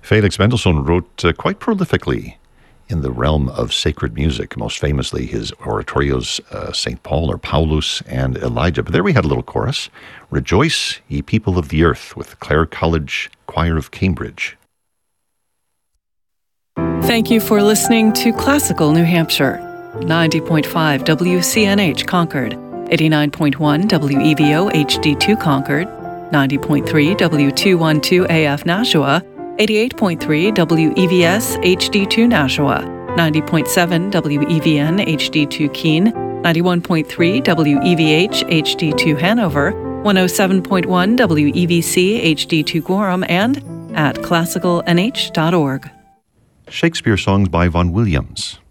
Felix Mendelssohn wrote quite prolifically in the realm of sacred music, most famously his oratorios, St. Paul or Paulus and Elijah. But there we had a little chorus. Rejoice, ye people of the earth, with the Clare College Choir of Cambridge. Thank you for listening to Classical New Hampshire. 90.5 WCNH Concord, 89.1 WEVO HD2 Concord, 90.3 W212 AF Nashua, 88.3 WEVS HD2 Nashua, 90.7 WEVN HD2 Keene, 91.3 WEVH HD2 Hanover, 107.1 WEVC HD2 Gorham, and at classicalnh.org. Shakespeare songs by Vaughan Williams.